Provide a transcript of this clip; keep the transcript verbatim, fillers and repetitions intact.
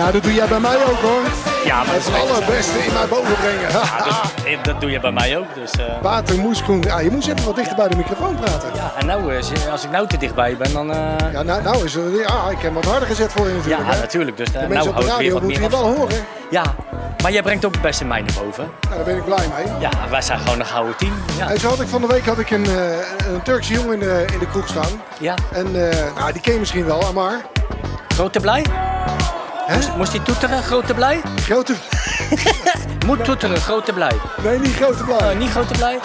Ja, dat doe jij bij mij ook hoor. Ja, maar Het allerbeste in mij boven brengen. Ja, dat, dat doe je bij mij ook. Dus, uh... Pater Moeskroen, ja, je moet even wat dichter bij de microfoon praten. Ja, en nou, als ik nou te dichtbij ben, dan... Uh... Ja, nou, nou is het, ja, ik heb wat harder gezet voor je natuurlijk. Ja, hè? natuurlijk. Dus, uh, de nou mensen op de radio moeten je wel horen. Ja, maar jij brengt ook het beste in mij naar boven. Ja, daar ben ik blij mee. Ja, wij zijn gewoon een gouden team. Ja. En zo had ik van de week had ik een, uh, een Turkse jongen in de, in de kroeg staan. Ja. En uh, nou, die ken je misschien wel, maar... Grote blij? Moest, moest hij toeteren, grote blij? Grote... Moet toeteren, grote blij. Nee, niet grote blij. Uh, niet grote blij?